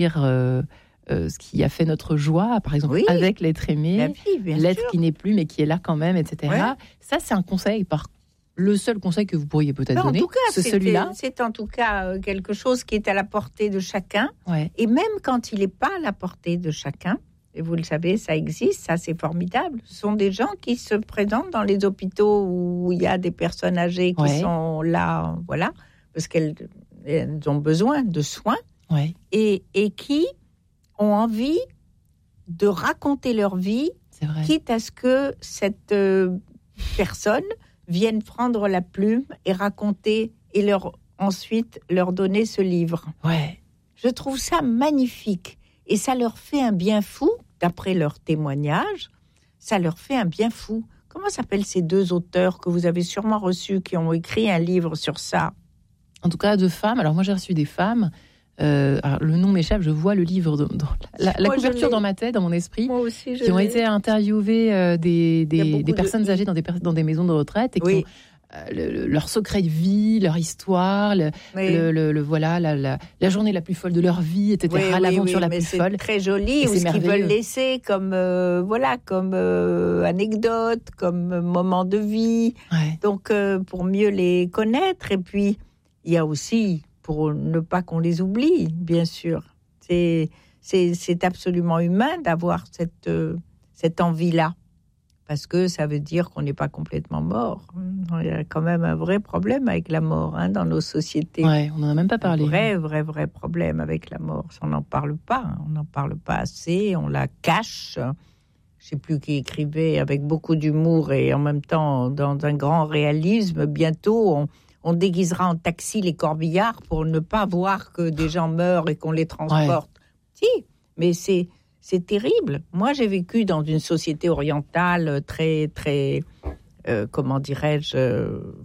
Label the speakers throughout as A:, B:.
A: ce qui a fait notre joie, par exemple, avec l'être aimé, l'être qui n'est plus mais qui est là quand même, etc. Ouais. Ça, c'est un conseil, le seul conseil que vous pourriez peut-être donner,
B: en tout cas,
A: c'est celui-là.
B: C'est en tout cas quelque chose qui est à la portée de chacun. Ouais. Et même quand il n'est pas à la portée de chacun, et vous le savez, ça existe, ça c'est formidable. Ce sont des gens qui se présentent dans les hôpitaux où il y a des personnes âgées qui sont là, voilà, parce qu'elles ont besoin de soins et qui ont envie de raconter leur vie, quitte à ce que cette personne vienne prendre la plume et raconter et ensuite leur donner ce livre. Ouais. Je trouve ça magnifique. Et ça leur fait un bien fou, d'après leur témoignage, ça leur fait un bien fou. Comment s'appellent ces deux auteurs que vous avez sûrement reçus, qui ont écrit un livre sur ça?
A: En tout cas, 2 femmes. Alors moi, j'ai reçu des femmes. Alors, le nom m'échappe, je vois le livre dans la couverture dans ma tête, dans mon esprit. Moi aussi, qui ont été interviewées des personnes âgées dans des maisons de retraite et qui ont leur secret de vie, leur histoire, la journée la plus folle de leur vie, etc. L'aventure la plus folle.
B: C'est très joli, ou ce qu'ils veulent laisser comme anecdote, comme moment de vie. Ouais. Donc, pour mieux les connaître. Et puis, il y a aussi, pour ne pas qu'on les oublie, bien sûr. C'est absolument humain d'avoir cette envie-là. Parce que ça veut dire qu'on n'est pas complètement mort. Il y a quand même un vrai problème avec la mort dans nos sociétés.
A: Ouais, on n'en a même pas parlé.
B: Un vrai problème avec la mort. On n'en parle pas. On n'en parle pas assez. On la cache. Je ne sais plus qui écrivait avec beaucoup d'humour et en même temps dans un grand réalisme. Bientôt, on déguisera en taxi les corbillards pour ne pas voir que des gens meurent et qu'on les transporte. Ouais. Si, mais c'est terrible. Moi, j'ai vécu dans une société orientale très, très, comment dirais-je,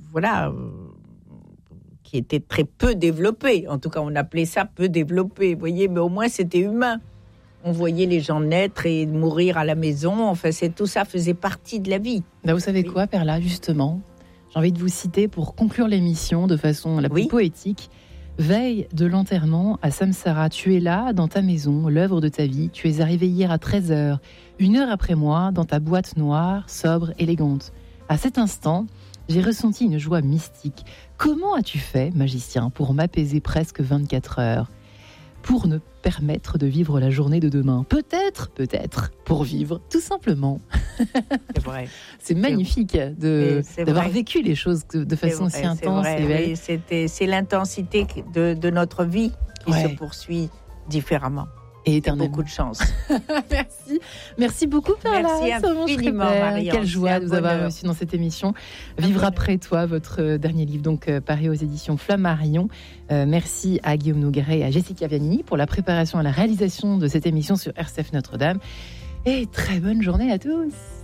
B: qui était très peu développée. En tout cas, on appelait ça peu développé, vous voyez, mais au moins, c'était humain. On voyait les gens naître et mourir à la maison. Enfin, tout ça faisait partie de la vie.
A: Ben, vous savez quoi, Perla, justement, j'ai envie de vous citer pour conclure l'émission de façon la plus poétique. Veille de l'enterrement à Samsara, tu es là, dans ta maison, l'œuvre de ta vie. Tu es arrivé hier à 13h, 1 heure après moi, dans ta boîte noire, sobre, élégante. À cet instant, j'ai ressenti une joie mystique. Comment as-tu fait, magicien, pour m'apaiser presque 24 heures ? Pour me permettre de vivre la journée de demain. Peut-être, pour vivre, tout simplement.
B: C'est vrai.
A: C'est magnifique d'avoir vécu les choses de façon aussi intense et belle.
B: C'est l'intensité de notre vie qui se poursuit différemment.
A: Et éternellement.
B: Beaucoup de chance.
A: Merci beaucoup, Perla.
B: Merci infiniment, Marie.
A: Quelle joie de vous avoir reçu dans cette émission. Vivre après toi, votre dernier livre, donc paru aux éditions Flammarion. Merci à Guillaume Nogueret et à Jessica Viannini pour la préparation et la réalisation de cette émission sur RCF Notre-Dame. Et très bonne journée à tous.